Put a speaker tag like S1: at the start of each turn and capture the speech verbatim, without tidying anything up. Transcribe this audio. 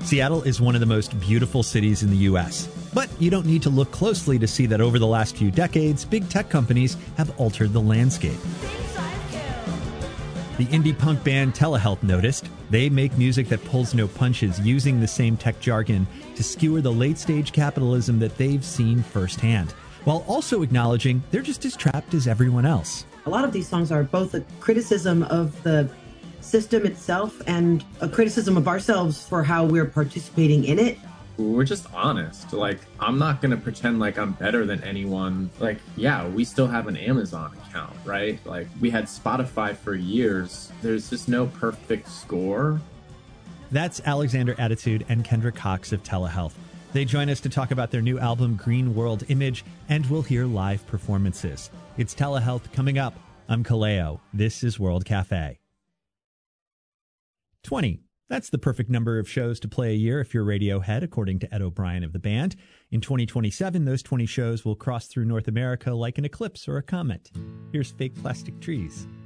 S1: Seattle is one of the most beautiful cities in the U S, but you don't need to look closely to see that over the last few decades, big tech companies have altered the landscape. The indie punk band Telehealth noticed. They make music that pulls no punches, using the same tech jargon to skewer the late-stage capitalism that they've seen firsthand, while also acknowledging they're just as trapped as everyone else.
S2: A lot of these songs are both a criticism of the system itself and a criticism of ourselves for how we're participating in it.
S3: We're just honest. Like, I'm not going to pretend like I'm better than anyone. Like, yeah, we still have an Amazon account, right? Like, we had Spotify for years. There's just no perfect score.
S1: That's Alexander Attitude and Kendra Cox of Telehealth. They join us to talk about their new album, Green World Image, and we'll hear live performances. It's Telehealth coming up. I'm Kaleo. This is World Cafe. twenty. That's the perfect number of shows to play a year if you're Radiohead, according to Ed O'Brien of the band. In twenty twenty-seven, those twenty shows will cross through North America like an eclipse or a comet. Here's Fake Plastic Trees.